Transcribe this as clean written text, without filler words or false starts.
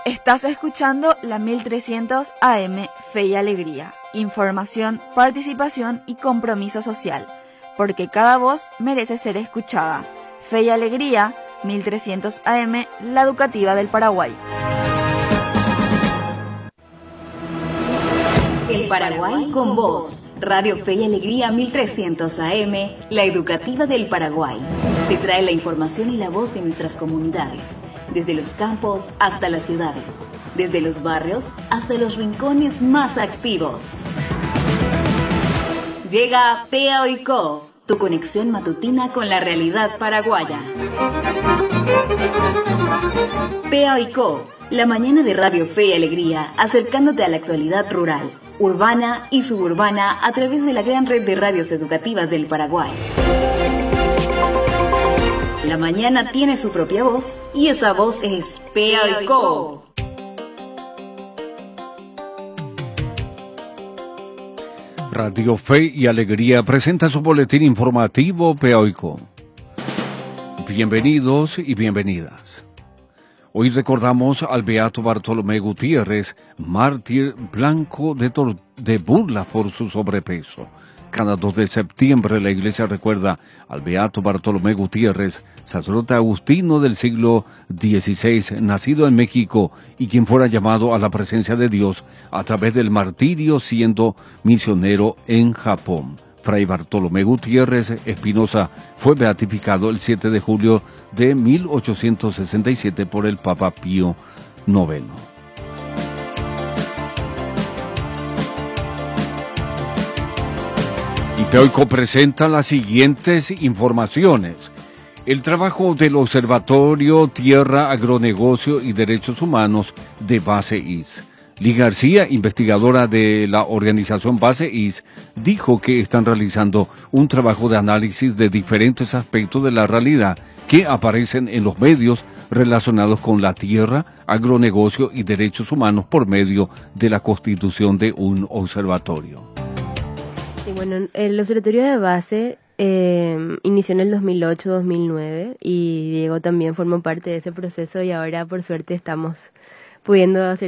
Estás escuchando la 1300 AM Fe y Alegría. Información, participación y compromiso social. Porque cada voz merece ser escuchada. Fe y Alegría, 1300 AM, la educativa del Paraguay. El Paraguay con vos. Radio Fe y Alegría 1300 AM, la educativa del Paraguay. Te trae la información y la voz de nuestras comunidades, desde los campos hasta las ciudades, desde los barrios hasta los rincones más activos. Llega PEA OICO, tu conexión matutina con la realidad paraguaya. PEA OICO, la mañana de Radio Fe y Alegría, acercándote a la actualidad rural, urbana y suburbana a través de la gran red de radios educativas del Paraguay. La mañana tiene su propia voz y esa voz es PEA OICO. Radio Fe y Alegría presenta su boletín informativo PEA OICO. Bienvenidos y bienvenidas. Hoy recordamos al beato Bartolomé Gutiérrez, mártir blanco de burla por su sobrepeso. Cada 2 de septiembre la iglesia recuerda al beato Bartolomé Gutiérrez, sacerdote agustino del siglo XVI, nacido en México y quien fuera llamado a la presencia de Dios a través del martirio siendo misionero en Japón. Fray Bartolomé Gutiérrez Espinosa fue beatificado el 7 de julio de 1867 por el Papa Pío IX. Y PEA OICO presenta las siguientes informaciones. El trabajo del Observatorio Tierra, Agronegocio y Derechos Humanos de Base IS. Lee García, investigadora de la organización Base IS, dijo que están realizando un trabajo de análisis de diferentes aspectos de la realidad que aparecen en los medios relacionados con la tierra, agronegocio y derechos humanos por medio de la constitución de un observatorio. Sí, bueno, el Observatorio de Base inició en el 2008-2009 y Diego también formó parte de ese proceso y ahora por suerte estamos pudiendo hacer